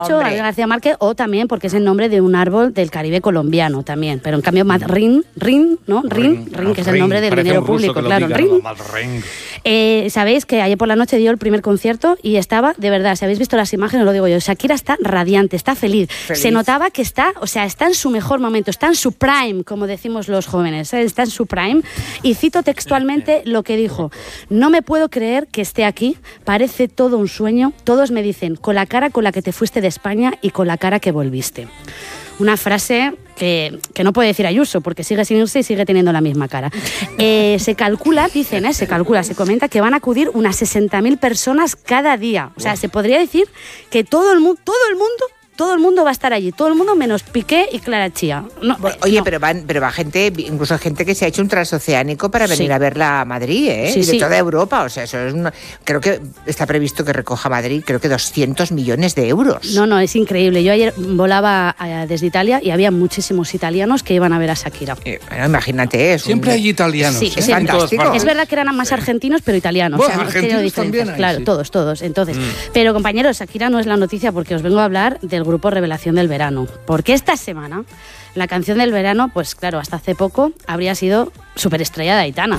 Gabriel García Márquez, o también porque es el nombre de un árbol del Caribe colombiano también, pero en cambio Rin, ¿no? Rin, que es el nombre del dinero público, claro, Rin. Sabéis que ayer por la noche dio el primer concierto y estaba, de verdad, si habéis visto las imágenes, lo digo yo, Shakira está radiante, está feliz. Se notaba que está en su mejor momento, está en su prime, como decimos los jóvenes, está en su prime. Y cito textualmente lo que dijo: no me puedo creer que esté aquí, parece todo un sueño, todos me dicen, con la cara con la que te fuiste de España y con la cara que volviste. Una frase que no puede decir Ayuso, porque sigue sin irse y sigue teniendo la misma cara. Se calcula, se comenta que van a acudir unas 60.000 personas cada día. O sea, se podría decir que todo el mundo va a estar allí, todo el mundo menos Piqué y Clara Chía. Oye, no. pero va gente, incluso gente que se ha hecho un transoceánico para venir a verla a Madrid, ¿eh? Sí, de toda Europa, o sea, eso es creo que está previsto que recoja Madrid, creo que 200 millones de euros. No, es increíble. Yo ayer volaba desde Italia y había muchísimos italianos que iban a ver a Shakira. Bueno, imagínate, siempre hay italianos. Sí, es fantástico. Es verdad que eran más argentinos, pero italianos. Bueno, argentinos también hay, claro, sí. todos. Entonces, pero compañeros, Shakira no es la noticia, porque os vengo a hablar del grupo Revelación del Verano. Porque esta semana la canción del verano, pues claro, hasta hace poco habría sido superestrella de Aitana.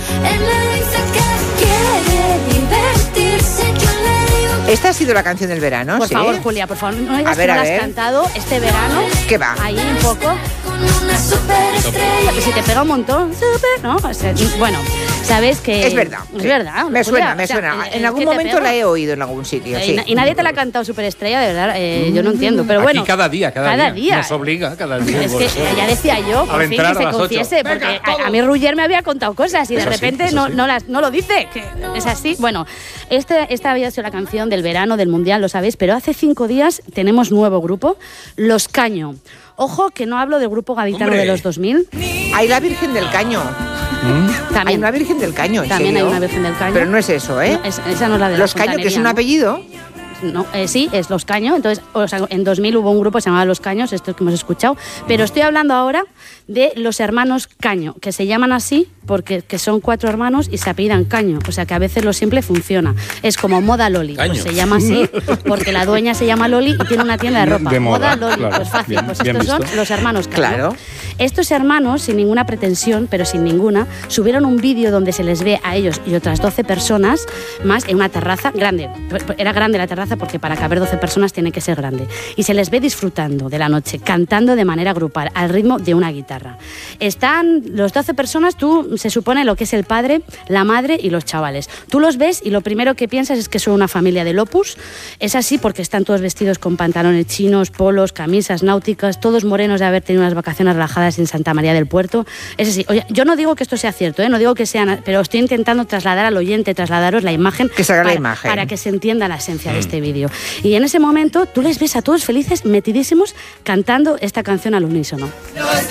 ¿Esta ha sido la canción del verano? Por favor, Julia, por favor, no digas que no la has cantado este verano. ¿Qué va? Ahí un poco. Si te pega un montón, ¿no? Bueno, sabes que... Es verdad. Es verdad. Me suena. En algún momento la he oído en algún sitio, sí. Y nadie te la ha cantado superestrella, de verdad. Yo no entiendo, pero bueno. Aquí cada día. Nos obliga cada día. Es que ya decía yo, por fin, que se confiese, porque a mí Ruller me había contado cosas y de repente no lo dice, que es así. Bueno, esta había sido la canción del verano, del Mundial, lo sabéis, pero hace 5 días tenemos nuevo grupo, Los Caño. Ojo, que no hablo del grupo gaditano de los 2000. Hay la Virgen del Caño. También. Hay una Virgen del Caño, ¿en También serio? hay una Virgen del Caño. Pero no es eso, ¿eh? No, esa no es la de Los Caño, que es un apellido. No, sí, es Los Caño. Entonces, en 2000 hubo un grupo que se llamaba Los Caños, esto que hemos escuchado. Pero estoy hablando ahora de los hermanos Caño, que se llaman así porque que son 4 hermanos y se apellidan Caño. O sea que a veces lo simple funciona. Es como Moda Loli. Pues se llama así porque la dueña se llama Loli y tiene una tienda de ropa. De moda Loli, claro. pues fácil. Bien, pues bien estos visto. son los hermanos Caño. Claro. Estos hermanos, sin ninguna pretensión, pero sin ninguna, subieron un vídeo donde se les ve a ellos y otras 12 personas más en una terraza grande. Era grande la terraza porque para caber 12 personas tiene que ser grande. Y se les ve disfrutando de la noche, cantando de manera grupal, al ritmo de una guitarra. Están los 12 personas, se supone lo que es el padre, la madre y los chavales. Tú los ves y lo primero que piensas es que son una familia del Opus. Es así porque están todos vestidos con pantalones chinos, polos, camisas náuticas, todos morenos de haber tenido unas vacaciones relajadas en Santa María del Puerto. Es así. Oye, yo no digo que esto sea cierto, no digo que sean, pero estoy intentando trasladar al oyente, trasladaros la imagen, que se haga la imagen para que se entienda la esencia de este vídeo. Y en ese momento tú les ves a todos felices, metidísimos, cantando esta canción al unísono.